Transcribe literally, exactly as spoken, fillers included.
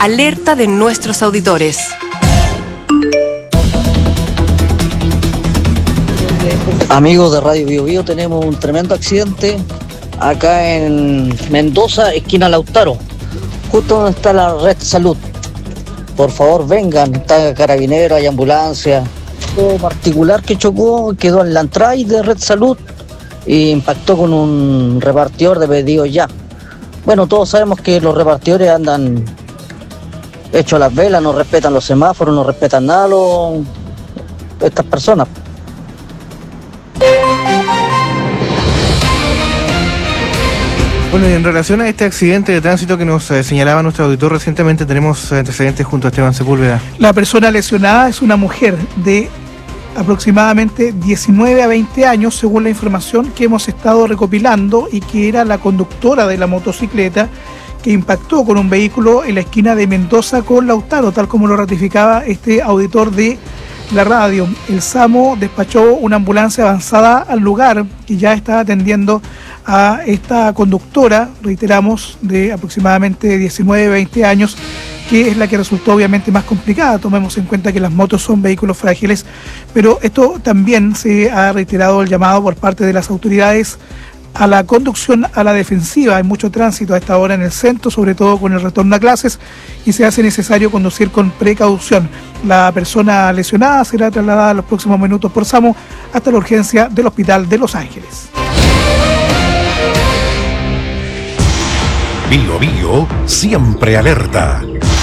alerta de nuestros auditores. Amigos de Radio Bio Bio, tenemos un tremendo accidente acá en Mendoza, esquina Lautaro, justo donde está la Red Salud. Por favor vengan, está carabinero, hay ambulancia. Un particular que chocó, quedó en la entrada de Red Salud e impactó con un repartidor de pedidos ya. Bueno, todos sabemos que los repartidores andan hechos a las velas, no respetan los semáforos, no respetan nada los, estas personas. Bueno, y en relación a este accidente de tránsito que nos eh, señalaba nuestro auditor recientemente, tenemos antecedentes junto a Esteban Sepúlveda. La persona lesionada es una mujer de aproximadamente diecinueve a veinte años, según la información que hemos estado recopilando, y que era la conductora de la motocicleta que impactó con un vehículo en la esquina de Mendoza con Lautaro, tal como lo ratificaba este auditor de la radio. El SAMU despachó una ambulancia avanzada al lugar y ya está atendiendo a esta conductora, reiteramos, de aproximadamente diecinueve a veinte años, que es la que resultó obviamente más complicada. Tomemos en cuenta que las motos son vehículos frágiles, pero esto también se ha reiterado el llamado por parte de las autoridades a la conducción a la defensiva. Hay mucho tránsito a esta hora en el centro, sobre todo con el retorno a clases, y se hace necesario conducir con precaución. La persona lesionada será trasladada en los próximos minutos por SAMU hasta la urgencia del Hospital de Los Ángeles. Bio Bio siempre alerta.